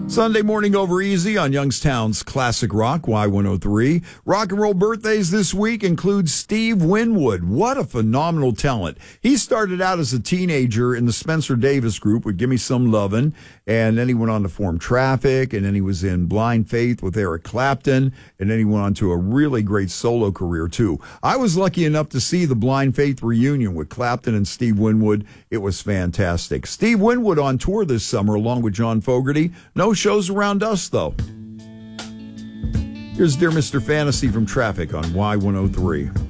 Sunday morning over easy on Youngstown's Classic Rock, Y103. Rock and roll birthdays this week include Steve Winwood. What a phenomenal talent. He started out as a teenager in the Spencer Davis group with Gimme Some Lovin', and then he went on to form Traffic, and then he was in Blind Faith with Eric Clapton, and then he went on to a really great solo career, too. I was lucky enough to see the Blind Faith reunion with Clapton and Steve Winwood. It was fantastic. Steve Winwood on tour this summer along with John Fogerty. No shows around us, though. Here's Dear Mr. Fantasy from Traffic on Y103.